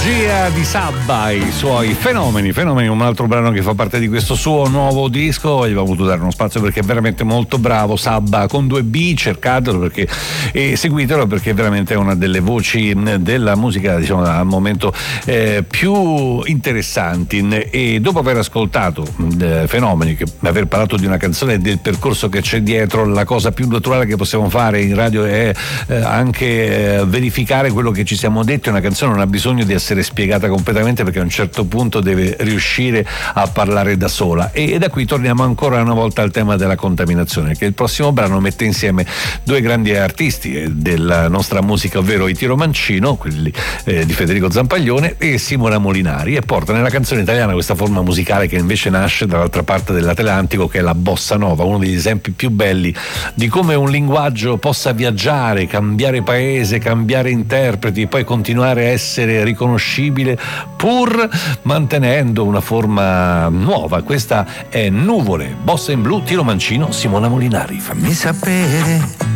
L'energia di Sabba, i suoi fenomeni, un altro brano che fa parte di questo suo nuovo disco. Gli ho voluto dare uno spazio perché è veramente molto bravo. Sabba con 2B, cercatelo perché, e seguitelo perché veramente è una delle voci della musica, diciamo, al momento più interessanti. E dopo aver ascoltato fenomeni, che aver parlato di una canzone e del percorso che c'è dietro, la cosa più naturale che possiamo fare in radio è anche verificare quello che ci siamo detti. Una canzone non ha bisogno di essere spiegata completamente perché a un certo punto deve riuscire a parlare da sola, e da qui torniamo ancora una volta al tema della contaminazione, che il prossimo brano mette insieme due grandi artisti della nostra musica, ovvero i Tiro Mancino, quelli di Federico Zampaglione, e Simona Molinari, e porta nella canzone italiana questa forma musicale che invece nasce dall'altra parte dell'Atlantico, che è la bossa nova, uno degli esempi più belli di come un linguaggio possa viaggiare, cambiare paese, cambiare interpreti, poi continuare a essere riconoscibile pur mantenendo una forma nuova. Questa è Nuvole, bossa in blu, Tiro Mancino, Simona Molinari. Fammi sapere